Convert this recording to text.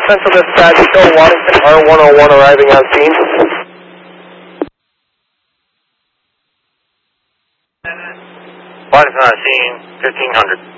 Central Dispatch, Bill Waddington, R101 arriving on scene. Waddington on scene, 1500.